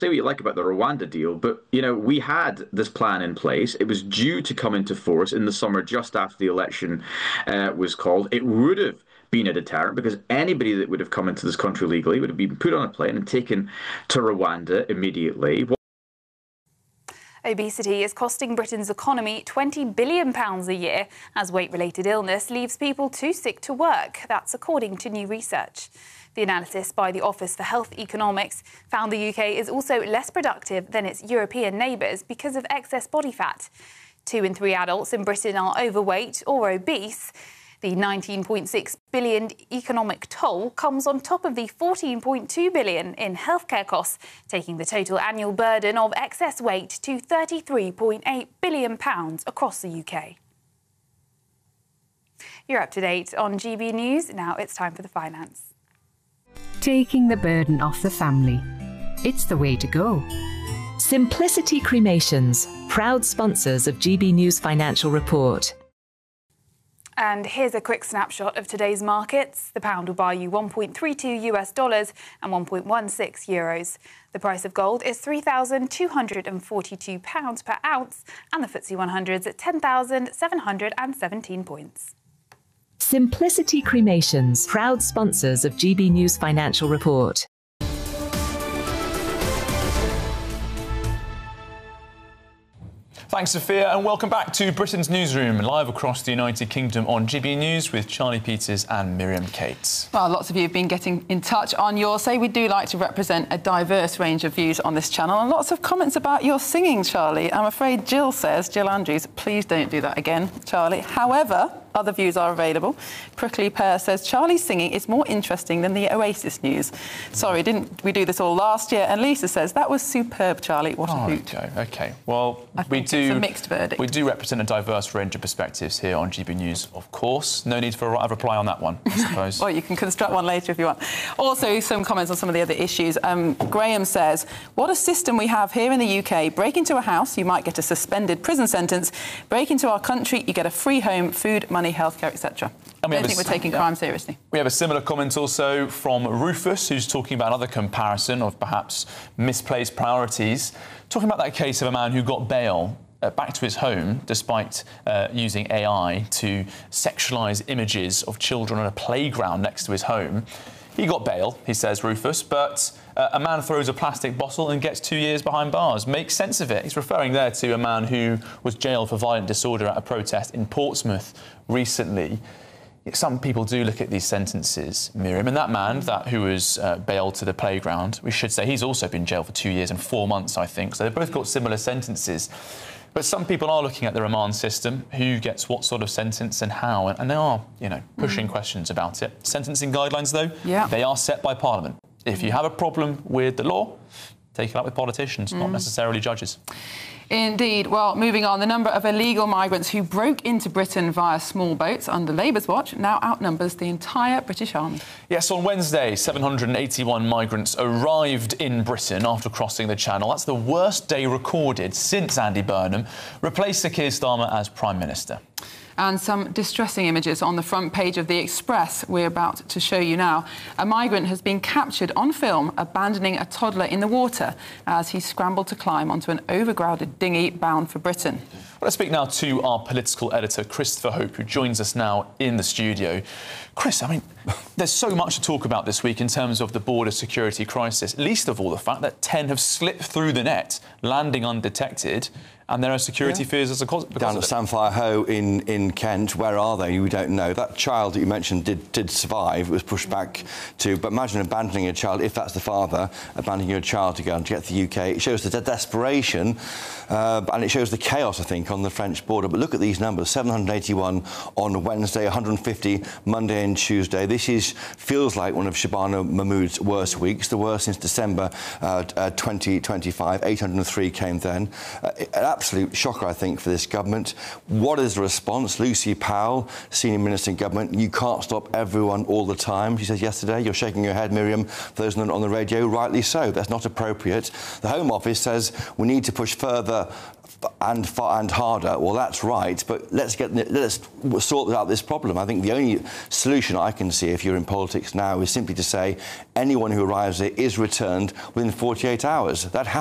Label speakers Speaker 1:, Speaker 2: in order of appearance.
Speaker 1: say what you like about the Rwanda deal, but we had this plan in place. It was due to come into force in the summer, just after the election was called. It would have been a deterrent because anybody that would have come into this country legally would have been put on a plane and taken to Rwanda immediately.
Speaker 2: Obesity is costing Britain's economy £20 billion a year as weight-related illness leaves people too sick to work. That's according to new research. The analysis by the Office for Health Economics found the UK is also less productive than its European neighbours because of excess body fat. 2 in 3 adults in Britain are overweight or obese. The £19.6 billion economic toll comes on top of the £14.2 billion in healthcare costs, taking the total annual burden of excess weight to £33.8 billion across the UK. You're up to date on GB News. Now it's time for the finance.
Speaker 3: Taking the burden off the family. It's the way to go.
Speaker 4: Simplicity Cremations, proud sponsors of GB News Financial Report.
Speaker 2: And here's a quick snapshot of today's markets. The pound will buy you $1.32 and 1.16 euros. The price of gold is £3,242 per ounce, and the FTSE 100's at 10,717 points.
Speaker 4: Simplicity Cremations, proud sponsors of GB News Financial Report.
Speaker 5: Thanks, Sophia, and welcome back to Britain's Newsroom, live across the United Kingdom on GB News with Charlie Peters and Miriam Cates.
Speaker 6: Well, lots of you have been getting in touch on your say. We do like to represent a diverse range of views on this channel, and lots of comments about your singing, Charlie. I'm afraid Jill Andrews, please don't do that again, Charlie. However, other views are available. Prickly Pear says Charlie's singing is more interesting than the Oasis news. Sorry, didn't we do this all last year? And Lisa says that was superb, Charlie. What a hoot.
Speaker 5: OK. Well,
Speaker 6: it's a mixed verdict.
Speaker 5: We do represent a diverse range of perspectives here on GB News, of course. No need for a reply on that one, I suppose.
Speaker 6: Well, you can construct one later if you want. Also, some comments on some of the other issues. Graham says, what a system we have here in the UK. Break into a house, you might get a suspended prison sentence. Break into our country, you get a free home, food, money, healthcare, etc. I don't think we're taking crime seriously.
Speaker 5: We have a similar comment also from Rufus, who's talking about another comparison of perhaps misplaced priorities, talking about that case of a man who got bail back to his home despite using AI to sexualise images of children on a playground next to his home. He got bail, he says, Rufus, but a man throws a plastic bottle and gets 2 years behind bars. Make sense of it. He's referring there to a man who was jailed for violent disorder at a protest in Portsmouth recently. Some people do look at these sentences, Miriam, and that man who was bailed to the playground, we should say he's also been jailed for 2 years and 4 months, I think, so they've both got similar sentences. But some people are looking at the remand system, who gets what sort of sentence and how, and they are, pushing questions about it. Sentencing guidelines, though, they are set by Parliament. If you have a problem with the law, take it up with politicians, not necessarily judges.
Speaker 6: Indeed. Well, moving on, the number of illegal migrants who broke into Britain via small boats under Labour's watch now outnumbers the entire British Army.
Speaker 5: Yes, on Wednesday, 781 migrants arrived in Britain after crossing the Channel. That's the worst day recorded since Andy Burnham replaced Sir Keir Starmer as Prime Minister.
Speaker 6: And some distressing images on the front page of The Express we're about to show you now. A migrant has been captured on film abandoning a toddler in the water as he scrambled to climb onto an overcrowded dinghy bound for Britain.
Speaker 5: Well, let's speak now to our political editor, Christopher Hope, who joins us now in the studio. Chris, I mean, there's so much to talk about this week in terms of the border security crisis, least of all the fact that 10 have slipped through the net, landing undetected, and there are security fears as a consequence.
Speaker 7: Down at Samfire Hoe in Kent, where are they? We don't know. That child that you mentioned did survive. It was pushed back to... But imagine abandoning a child, if that's the father, abandoning your child to go and to get to the UK. It shows the desperation and it shows the chaos, I think, on the French border. But look at these numbers. 781 on Wednesday, 150 Monday and Tuesday. This feels like one of Shabana Mahmood's worst weeks, the worst since December 2025. 803 came then. Absolute shocker, I think, for this government. What is the response? Lucy Powell, Senior Minister in Government, you can't stop everyone all the time, she says yesterday. You're shaking your head, Miriam, for those on the radio. Rightly so. That's not appropriate. The Home Office says we need to push further and harder. Well, that's right, but let's sort out this problem. I think the only solution I can see, if you're in politics now, is simply to say anyone who arrives there is returned within 48 hours. That